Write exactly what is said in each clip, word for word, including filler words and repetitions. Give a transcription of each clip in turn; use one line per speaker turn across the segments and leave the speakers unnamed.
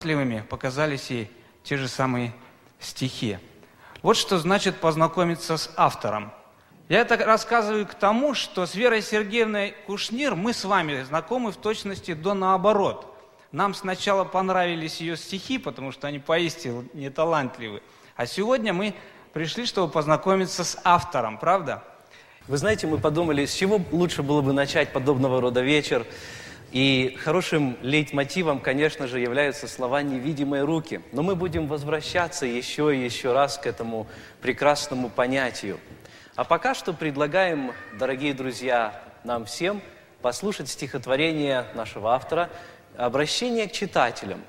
талантливыми показались ей те же самые стихи. Вот что значит познакомиться с автором. Я это рассказываю к тому, что с Верой Сергеевной Кушнир мы с вами знакомы в точности до наоборот. Нам сначала понравились ее стихи, потому что они поистине талантливы. А сегодня мы пришли, чтобы познакомиться с автором, правда?
Вы знаете, мы подумали, с чего лучше было бы начать подобного рода вечер. И хорошим лейтмотивом, конечно же, являются слова «невидимые руки». Но мы будем возвращаться еще и еще раз к этому прекрасному понятию. А пока что предлагаем, дорогие друзья, нам всем послушать стихотворение нашего автора «Обращение к читателям».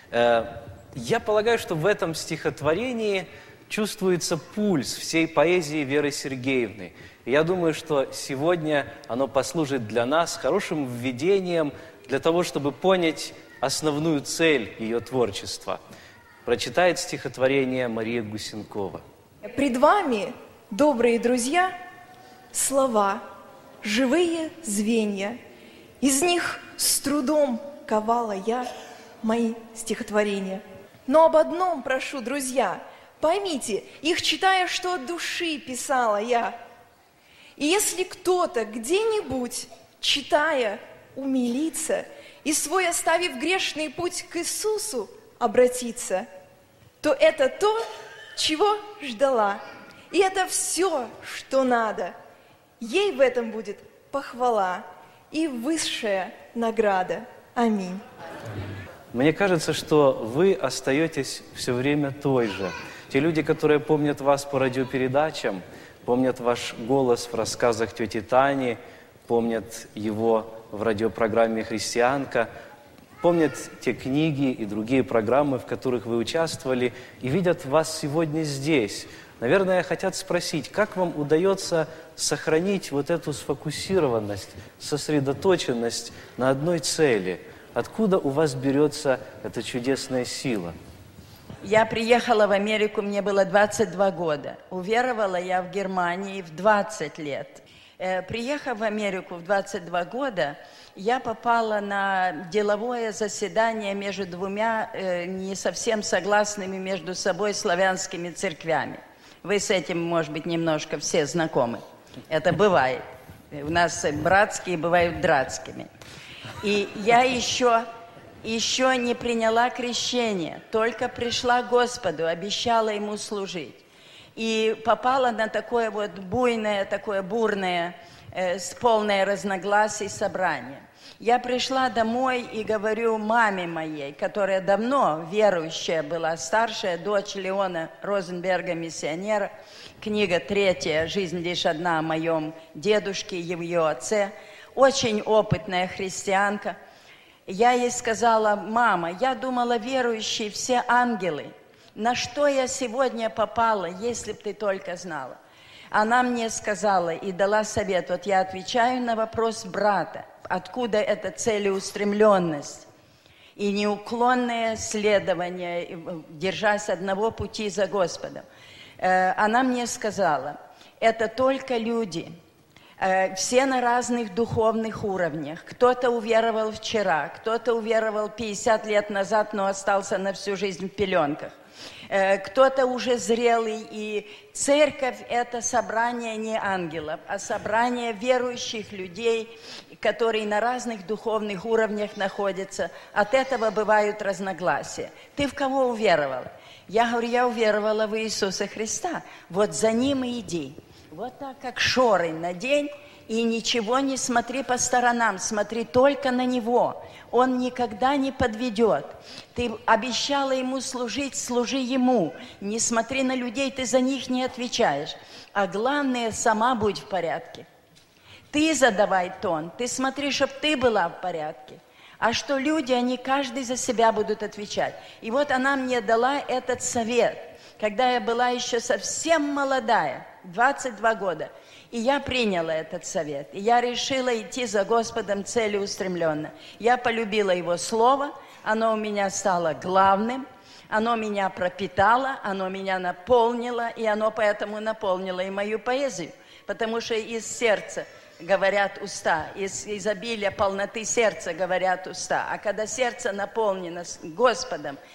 Я полагаю, что в этом стихотворении чувствуется пульс всей поэзии Веры Сергеевны. И я думаю, что сегодня оно послужит для нас хорошим введением для того, чтобы понять основную цель ее творчества. Прочитает стихотворение Мария Гусенкова.
Пред вами, добрые друзья, слова, живые звенья. Из них с трудом ковала я мои стихотворения. Но об одном прошу, друзья, поймите, их читая, что от души писала я. И если кто-то где-нибудь, читая, умилится и свой, оставив грешный путь к Иисусу, обратиться, то это то, чего ждала. И это все, что надо. Ей в этом будет похвала и высшая награда. Аминь.
Мне кажется, что вы остаетесь все время той же. Те люди, которые помнят вас по радиопередачам, помнят ваш голос в рассказах тети Тани, помнят его в радиопрограмме «Христианка», помнят те книги и другие программы, в которых вы участвовали, и видят вас сегодня здесь. Наверное, хотят спросить, как вам удается сохранить вот эту сфокусированность, сосредоточенность на одной цели? Откуда у вас берется эта чудесная сила?
Я приехала в Америку, мне было двадцать два года. Уверовала я в Германии в двадцать лет. Э, приехав в Америку в двадцать два года, я попала на деловое заседание между двумя э, не совсем согласными между собой славянскими церквями. Вы с этим, может быть, немножко все знакомы. Это бывает. У нас братские бывают дратскими. И я еще... Еще не приняла крещение, только пришла к Господу, обещала Ему служить. И попала на такое вот буйное, такое бурное, э, с полное разногласий собрание. Я пришла домой и говорю маме моей, которая давно верующая была, старшая дочь Леона Розенберга, миссионера, книга третья «Жизнь лишь одна» о моем дедушке и ее отце, очень опытная христианка. Я ей сказала: мама, я думала, верующие все ангелы. На что я сегодня попала, если б ты только знала? Она мне сказала и дала совет. Вот я отвечаю на вопрос брата. Откуда эта целеустремленность и неуклонное следование, держась одного пути за Господом? Она мне сказала: это только люди. Все на разных духовных уровнях. Кто-то уверовал вчера, кто-то уверовал пятьдесят лет назад, но остался на всю жизнь в пеленках. Кто-то уже зрелый, и церковь – это собрание не ангелов, а собрание верующих людей, которые на разных духовных уровнях находятся. От этого бывают разногласия. Ты в кого уверовал? Я говорю, я уверовала в Иисуса Христа. Вот за Ним и иди. Вот так, как шоры надень, и ничего не смотри по сторонам, смотри только на Него. Он никогда не подведет. Ты обещала Ему служить, служи Ему. Не смотри на людей, ты за них не отвечаешь. А главное, сама будь в порядке. Ты задавай тон, ты смотри, чтобы ты была в порядке. А что люди, они каждый за себя будут отвечать. И вот она мне дала этот совет, когда я была еще совсем молодая, двадцать два года. И я приняла этот совет. И я решила идти за Господом целеустремленно. Я полюбила Его Слово, оно у меня стало главным, оно меня пропитало, оно меня наполнило, и оно поэтому наполнило и мою поэзию. Потому что из сердца говорят уста, из изобилия полноты сердца говорят уста. А когда сердце наполнено с Господом,